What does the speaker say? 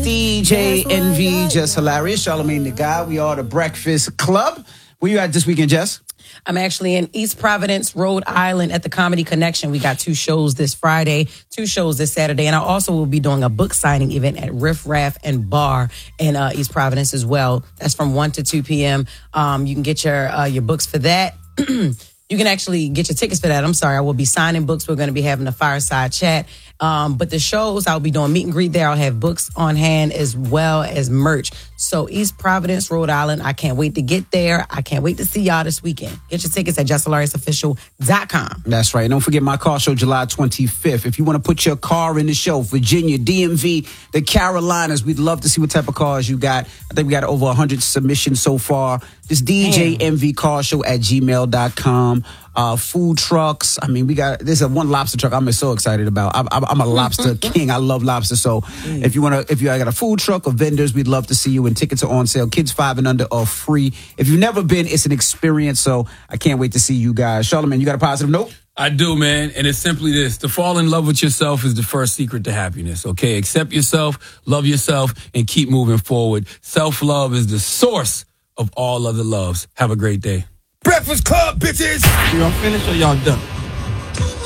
DJ NV, Just Hilarious. Charlamagne the Guy. We are the Breakfast Club. Where you at this weekend, Jess? I'm actually in East Providence, Rhode Island at the Comedy Connection. We got 2 shows this Friday, 2 shows this Saturday, and I also will be doing a book signing event at Riff Raff and Bar in East Providence as well. That's from 1 to 2 p.m. You can get your books for that. You can actually get your tickets for that. I'm sorry. I will be signing books. We're going to be having a fireside chat. But the shows, I'll be doing meet and greet there. I'll have books on hand as well as merch. So East Providence, Rhode Island. I can't wait to get there. I can't wait to see y'all this weekend. Get your tickets at justhilarious.official.com. That's right. Don't forget my car show July 25th. If you want to put your car in the show, Virginia, DMV, the Carolinas, we'd love to see what type of cars you got. I think we got over 100 submissions so far. This DJ MV car show at gmail.com. Food trucks. I mean, there's a one lobster truck I'm so excited about. I'm a lobster king. I love lobster. So if you got a food truck or vendors, we'd love to see you. And tickets are on sale. Kids 5 and under are free. If you've never been, it's an experience. So I can't wait to see you guys. Charlamagne, you got a positive note? I do, man. And it's simply this. To fall in love with yourself is the first secret to happiness, okay? Accept yourself, love yourself, and keep moving forward. Self-love is the source of all other loves. Have a great day. Breakfast Club, bitches! Y'all finished or y'all done?